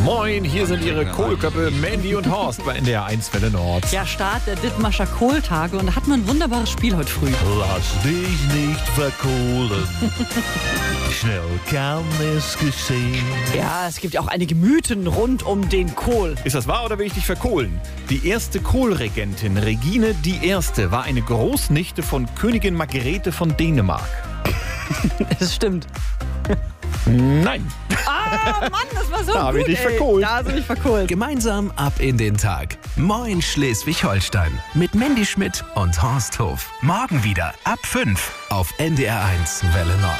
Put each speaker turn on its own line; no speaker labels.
Moin, hier sind Ihre Kohlköppe Mandy und Horst bei NDR 1 Welle Nord.
Ja, Start der Dithmarscher Kohltage und da hatten wir ein wunderbares Spiel heute früh.
Lass dich nicht verkohlen. Schnell kann es geschehen.
Ja, es gibt ja auch einige Mythen rund um den Kohl.
Ist das wahr oder will ich dich verkohlen? Die erste Kohlregentin, Regine I., war eine Großnichte von Königin Margrethe von Dänemark.
Das stimmt.
Nein.
Ah, Mann, das war so
Da hab ich
gut,
dich verkohlt.
Da hast du mich verkohlt.
Gemeinsam ab in den Tag. Moin Schleswig-Holstein. Mit Mandy Schmidt und Horst Hof. Morgen wieder ab 5 auf NDR 1 Welle Nord.